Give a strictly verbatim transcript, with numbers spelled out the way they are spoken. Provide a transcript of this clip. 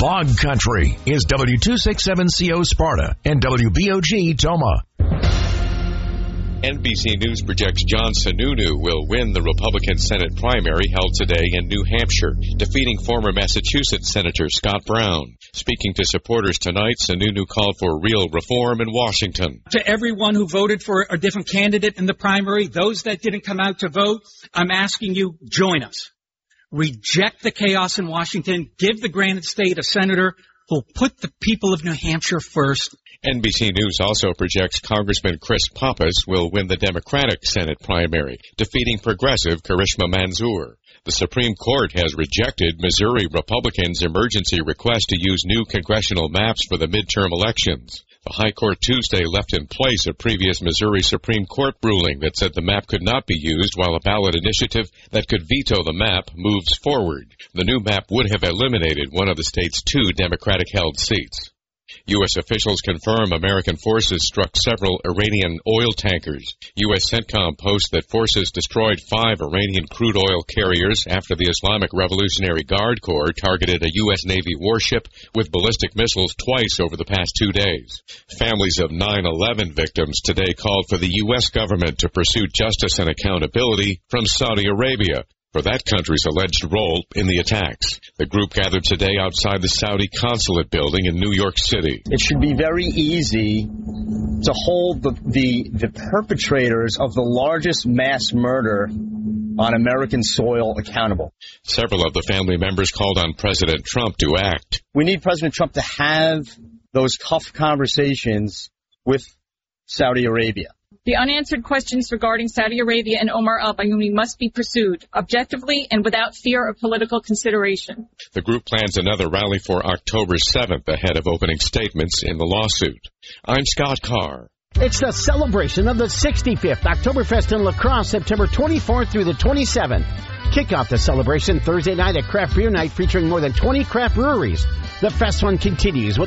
Fog Country is W two sixty-seven C O Sparta and W B O G Toma. N B C News projects John Sununu will win the Republican Senate primary held today in New Hampshire, defeating former Massachusetts Senator Scott Brown. Speaking to supporters tonight, Sununu called for real reform in Washington. To everyone who voted for a different candidate in the primary, those that didn't come out to vote, I'm asking you, join us. Reject the chaos in Washington. Give the Granite State a senator who'll put the people of New Hampshire first. N B C News also projects Congressman Chris Pappas will win the Democratic Senate primary, defeating progressive Karishma Manzoor. The Supreme Court has rejected Missouri Republicans' emergency request to use new congressional maps for the midterm elections. The High Court Tuesday left in place a previous Missouri Supreme Court ruling that said the map could not be used while a ballot initiative that could veto the map moves forward. The new map would have eliminated one of the state's two Democratic-held seats. U S officials confirm American forces struck several Iranian oil tankers. U S CENTCOM posts that forces destroyed five Iranian crude oil carriers after the Islamic Revolutionary Guard Corps targeted a U S Navy warship with ballistic missiles twice over the past two days. Families of nine eleven victims today called for the U S government to pursue justice and accountability from Saudi Arabia for that country's alleged role in the attacks. The group gathered today outside the Saudi consulate building in New York City. It should be very easy to hold the, the, the perpetrators of the largest mass murder on American soil accountable. Several of the family members called on President Trump to act. We need President Trump to have those tough conversations with Saudi Arabia. The unanswered questions regarding Saudi Arabia and Omar al-Bayoumi must be pursued objectively and without fear of political consideration. The group plans another rally for October seventh ahead of opening statements in the lawsuit. I'm Scott Carr. It's the celebration of the sixty-fifth Oktoberfest in La Crosse, September twenty-fourth through the twenty-seventh. Kick off the celebration Thursday night at Craft Beer Night featuring more than twenty craft breweries. The fest one continues with